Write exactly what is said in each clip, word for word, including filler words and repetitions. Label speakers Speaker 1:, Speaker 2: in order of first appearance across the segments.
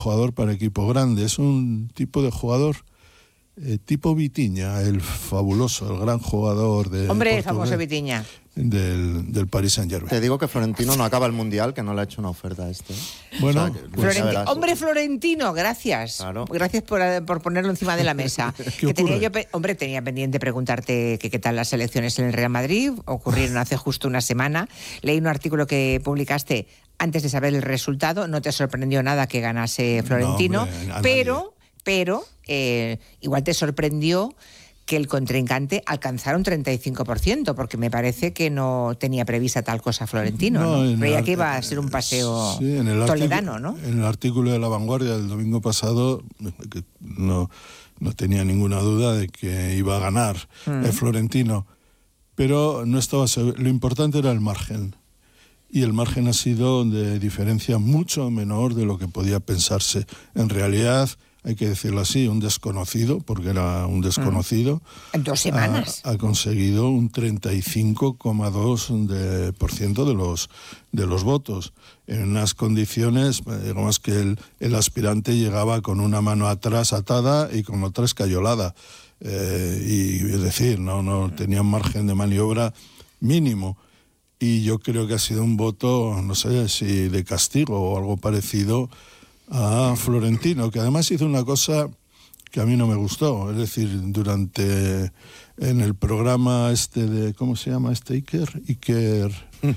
Speaker 1: jugador para equipo grande. Es un tipo de jugador eh, tipo Vitinha, el fabuloso, el gran jugador de
Speaker 2: Hombre, el famoso Vitinha.
Speaker 1: Del, del Paris Saint-Germain.
Speaker 3: Te digo que Florentino no acaba el Mundial, que no le ha hecho una oferta a este.
Speaker 1: Bueno,
Speaker 3: o sea, que,
Speaker 2: Florenti hombre Florentino, gracias. Claro. Gracias por, por ponerlo encima de la mesa. que tenía yo, hombre, tenía pendiente preguntarte que, qué tal las elecciones en el Real Madrid. Ocurrieron hace justo una semana. Leí un artículo que publicaste antes de saber el resultado. No te sorprendió nada que ganase Florentino, no, hombre, pero, pero eh, igual te sorprendió que el contrincante alcanzara un treinta y cinco por ciento, porque me parece que no tenía prevista tal cosa Florentino, ¿no? ¿no? Creía que iba a ser un paseo sí, en el toledano, ¿no?
Speaker 1: En el artículo de La Vanguardia del domingo pasado, que no, no tenía ninguna duda de que iba a ganar mm. el Florentino, pero no estaba seguro. Lo importante era el margen, y el margen ha sido de diferencia mucho menor de lo que podía pensarse. En realidad, hay que decirlo así, un desconocido, porque era un desconocido.
Speaker 2: En dos semanas.
Speaker 1: Ha, ha conseguido un treinta y cinco coma dos por ciento de, de, los, de los votos, en unas condiciones, digamos que el, el aspirante llegaba con una mano atrás atada y con otra escayolada. Eh, y es decir, no, no tenía un margen de maniobra mínimo. Y yo creo que ha sido un voto, no sé si de castigo o algo parecido, a Florentino, que además hizo una cosa que a mí no me gustó. Es decir, durante en el programa este de, ¿cómo se llama este Iker? Iker,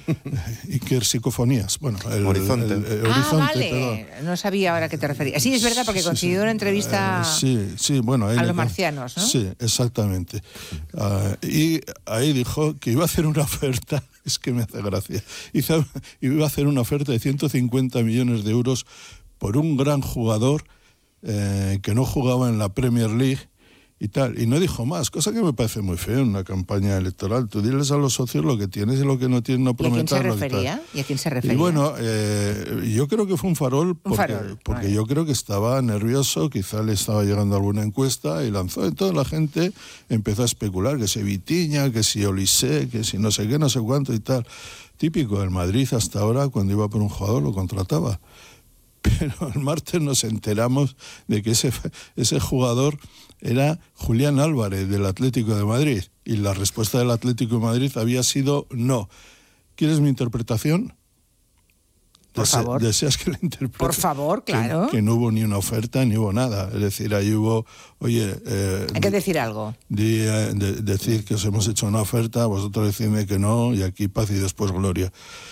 Speaker 1: Iker Psicofonías. Bueno, el
Speaker 3: Horizonte.
Speaker 1: El, el, el
Speaker 2: ah,
Speaker 1: Horizonte,
Speaker 2: vale.
Speaker 1: perdón.
Speaker 2: No sabía ahora a qué te referías. Sí, es verdad, porque
Speaker 1: sí,
Speaker 2: consiguió
Speaker 1: sí,
Speaker 2: una entrevista
Speaker 1: uh, sí, sí, bueno,
Speaker 2: a los marcianos, ¿no?
Speaker 1: Sí, exactamente. Uh, y ahí dijo que iba a hacer una oferta, es que me hace gracia, Hizo, iba a hacer una oferta de ciento cincuenta millones de euros por un gran jugador eh, que no jugaba en la Premier League y tal. Y no dijo más, cosa que me parece muy feo en una campaña electoral. Tú diles a los socios lo que tienes y lo que no tienes, no prometas.
Speaker 2: ¿Y a quién se refería? ¿Y a quién se refería?
Speaker 1: Y bueno, eh, yo creo que fue un farol porque,
Speaker 2: un farol,
Speaker 1: porque
Speaker 2: vale.
Speaker 1: yo creo que estaba nervioso, quizá le estaba llegando alguna encuesta y lanzó. Entonces la gente empezó a especular que si Vitinha, que si Olise, que si no sé qué, no sé cuánto y tal. Típico del Madrid hasta ahora, cuando iba por un jugador lo contrataba. Pero el martes nos enteramos de que ese, ese jugador era Julián Álvarez, del Atlético de Madrid. Y la respuesta del Atlético de Madrid había sido no. ¿Quieres mi interpretación?
Speaker 2: Por
Speaker 1: Dese,
Speaker 2: favor.
Speaker 1: ¿Deseas que la interprete?
Speaker 2: Por favor, claro.
Speaker 1: Que, que no hubo ni una oferta, ni hubo nada. Es decir, ahí hubo, oye... Eh,
Speaker 2: Hay que decir algo.
Speaker 1: Di, eh, de, decir que os hemos hecho una oferta, vosotros decidme que no, y aquí paz y después gloria.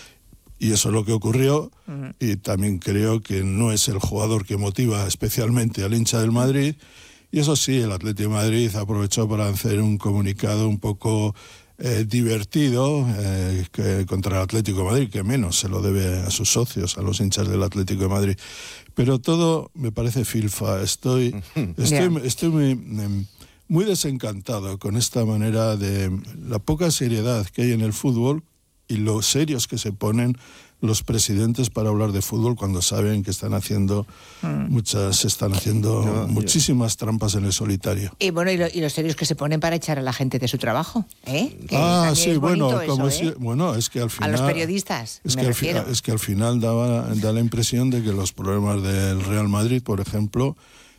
Speaker 1: Y eso es lo que ocurrió, uh-huh. Y también creo que no es el jugador que motiva especialmente al hincha del Madrid. Y eso sí, el Atlético de Madrid aprovechó para hacer un comunicado un poco eh, divertido eh, que, contra el Atlético de Madrid, que menos se lo debe a sus socios, a los hinchas del Atlético de Madrid. Pero todo me parece filfa. Estoy, estoy, yeah. estoy muy, muy desencantado con esta manera de la poca seriedad que hay en el fútbol y lo serios que se ponen los presidentes para hablar de fútbol cuando saben que están haciendo mm. muchas, están haciendo no, muchísimas yo. trampas en el solitario.
Speaker 2: Y bueno, y, lo, y los serios que se ponen para echar a la gente de su trabajo, ¿eh? Que
Speaker 1: ah, sí, bueno, como
Speaker 2: eso,
Speaker 1: es,
Speaker 2: ¿eh?
Speaker 1: bueno, es que al final...
Speaker 2: A los periodistas,
Speaker 1: es
Speaker 2: me
Speaker 1: que
Speaker 2: refiero.
Speaker 1: Al, es que al final daba, da la impresión de que los problemas del Real Madrid, por ejemplo,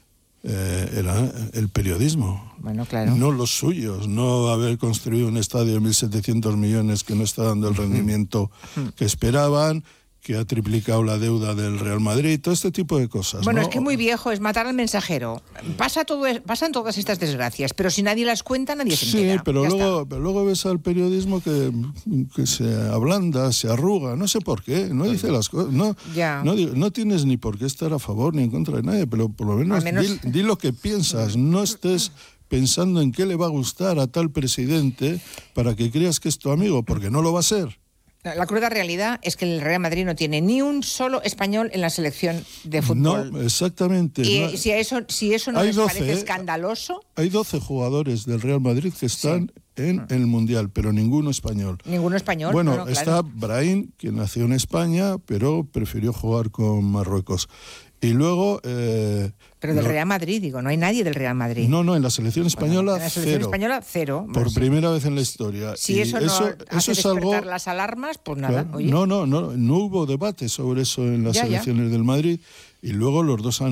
Speaker 1: Eh, era el periodismo,
Speaker 2: bueno, claro.
Speaker 1: No los suyos, no haber construido un estadio de mil setecientos millones que no está dando el rendimiento que esperaban, que ha triplicado la deuda del Real Madrid, todo este tipo de cosas.
Speaker 2: Bueno,
Speaker 1: ¿no?
Speaker 2: es que muy viejo, es matar al mensajero. Pasa todo, pasan todas estas desgracias, pero si nadie las cuenta, nadie se entera.
Speaker 1: Sí, pero luego, pero luego ves al periodismo que, que se ablanda, se arruga, no sé por qué, no dice las cosas, no, no, no tienes ni por qué estar a favor ni en contra de nadie, pero por lo menos, menos... Di, di lo que piensas, no estés pensando en qué le va a gustar a tal presidente para que creas que es tu amigo, porque no lo va a ser.
Speaker 2: La cruda realidad es que el Real Madrid no tiene ni un solo español en la selección de fútbol.
Speaker 1: No, exactamente.
Speaker 2: Y
Speaker 1: no,
Speaker 2: si eso, si eso no les doce, parece escandaloso...
Speaker 1: Hay doce jugadores del Real Madrid que están sí. en, en el Mundial, pero ninguno español.
Speaker 2: Ninguno español.
Speaker 1: Bueno,
Speaker 2: no, no,
Speaker 1: está
Speaker 2: claro.
Speaker 1: Brahim, quien nació en España, pero prefirió jugar con Marruecos. Y luego... Eh,
Speaker 2: Pero del no, Real Madrid, digo, no hay nadie del Real Madrid.
Speaker 1: No, no, en la selección española, bueno, en la selección
Speaker 2: cero. española, cero.
Speaker 1: Por sí. primera vez en la historia.
Speaker 2: Si y eso no eso, hace eso es algo, las alarmas, pues nada.
Speaker 1: Claro, oye. No, no, no, no hubo debate sobre eso en las ya, selecciones ya. del Madrid. Y luego los dos años